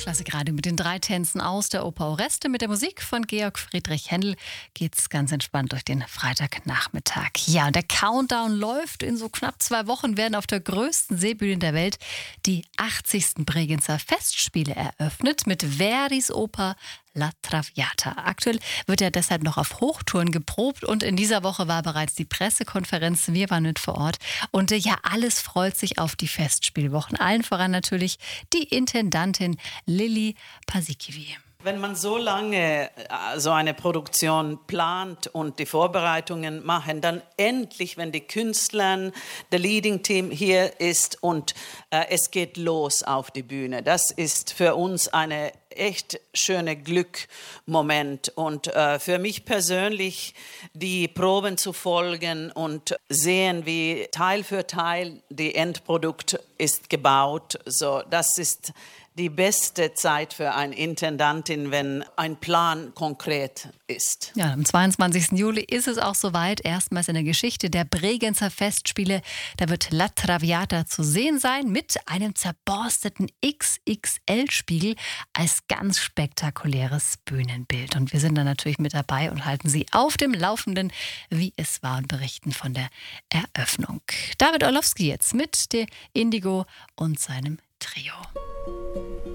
Klassikradio mit den 3 Tänzen aus der Oper Oreste. Mit der Musik von Georg Friedrich Händel geht's ganz entspannt durch den Freitagnachmittag. Ja, und der Countdown läuft. In so knapp 2 Wochen werden auf der größten Seebühne der Welt die 80. Bregenzer Festspiele eröffnet mit Verdis Oper La Traviata. Aktuell wird ja deshalb noch auf Hochtouren geprobt und in dieser Woche war bereits die Pressekonferenz. Wir waren mit vor Ort und ja, alles freut sich auf die Festspielwochen. Allen voran natürlich die Intendantin Lili Paasikivi. Wenn man so lange so eine Produktion plant und die Vorbereitungen machen, dann endlich, wenn die Künstler, der Leading Team hier ist und es geht los auf die Bühne. Das ist für uns eine echt schöne Glückmoment und für mich persönlich die Proben zu folgen und sehen, wie Teil für Teil die Endprodukt ist gebaut. So, das ist die beste Zeit für eine Intendantin, wenn ein Plan konkret ist. Ja, am 22. Juli ist es auch soweit. Erstmals in der Geschichte der Bregenzer Festspiele. Da wird La Traviata zu sehen sein mit einem zerborsteten XXL-Spiegel als ganz spektakuläres Bühnenbild. Und wir sind dann natürlich mit dabei und halten Sie auf dem Laufenden, wie es war, und berichten von der Eröffnung. David Orlowski jetzt mit der Indigo und seinem Trio.